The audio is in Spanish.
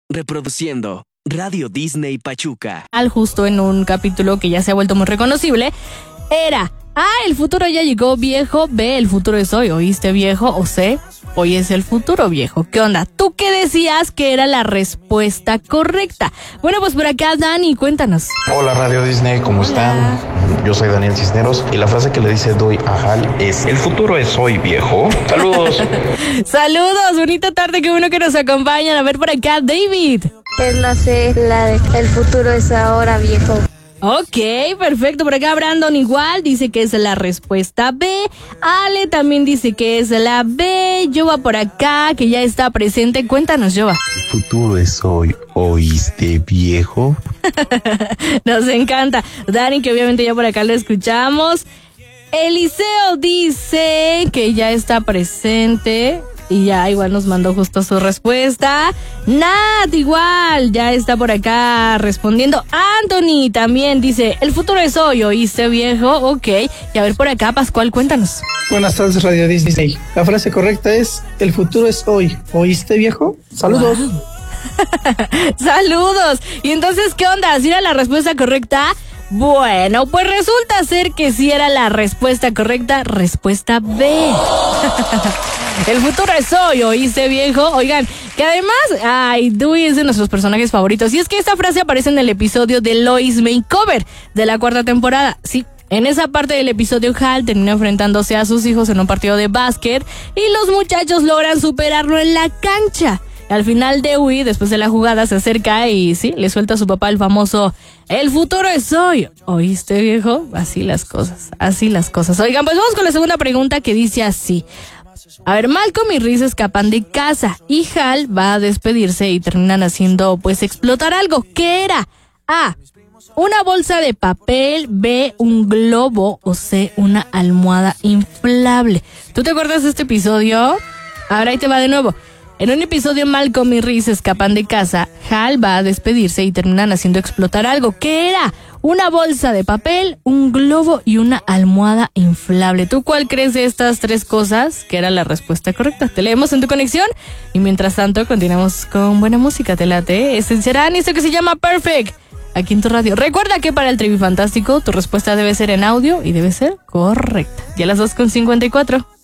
Reproduciendo Radio Disney Pachuca. Al justo en un capítulo que ya se ha vuelto muy reconocible, era A, el futuro ya llegó, viejo. B, el futuro es hoy, ¿oíste, viejo? O C, hoy es el futuro, viejo. ¿Qué onda? ¿Tú qué decías que era la respuesta correcta? Bueno, pues por acá, Dani, cuéntanos. Hola Radio Disney, ¿cómo están? Yo soy Daniel Cisneros y la frase que le dice Doy a Hal es: el futuro es hoy, viejo. Saludos. Saludos, bonita tarde, qué bueno que nos acompañan. A ver por acá, David. Es la C, la de el futuro es ahora, viejo. Ok, perfecto. Por acá Brandon igual dice que es la respuesta B. Ale también dice que es la B. Jova por acá, que ya está presente. Cuéntanos, Jova. El futuro es hoy, ¿oíste, viejo? Nos encanta. Dani, que obviamente ya por acá lo escuchamos. Eliseo dice que ya está presente. Y ya igual nos mandó justo su respuesta. Nat igual ya está por acá respondiendo. Anthony también dice: el futuro es hoy, ¿oíste, viejo? Ok. Y a ver por acá, Pascual, cuéntanos. Buenas tardes, Radio Disney. La frase correcta es: el futuro es hoy, ¿oíste, viejo? Saludos. Wow. Saludos. Y entonces, ¿qué onda? ¿Sí era la respuesta correcta? Bueno, pues resulta ser que sí era la respuesta correcta. Respuesta B. El futuro es hoy, ¿oíste, viejo? Oigan, que además, Dewey es de nuestros personajes favoritos. Y es que esta frase aparece en el episodio de Lois Makeover de la 4ª temporada. Sí, en esa parte del episodio, Hal termina enfrentándose a sus hijos en un partido de básquet y los muchachos logran superarlo en la cancha. Al final, Dewey, después de la jugada, se acerca y sí, le suelta a su papá el famoso: el futuro es hoy, ¿oíste, viejo? Así las cosas, así las cosas. Oigan, pues vamos con la segunda pregunta, que dice así. A ver, Malcolm y Reese escapan de casa y Hal va a despedirse y terminan haciendo, pues, explotar algo. ¿Qué era? A, una bolsa de papel. B, un globo. O C, una almohada inflable. ¿Tú te acuerdas de este episodio? Ahora ahí te va de nuevo. En un episodio, Malcolm y Reese escapan de casa, Hal va a despedirse y terminan haciendo explotar algo. ¿Qué era? Una bolsa de papel, un globo y una almohada inflable. ¿Tú cuál crees de estas tres cosas que era la respuesta correcta? Te leemos en tu conexión y mientras tanto continuamos con buena música. ¿Te late? Este será esto que se llama Perfect, aquí en tu radio. Recuerda que para el Trivi Fantástico tu respuesta debe ser en audio y debe ser correcta. Ya a las 2:54.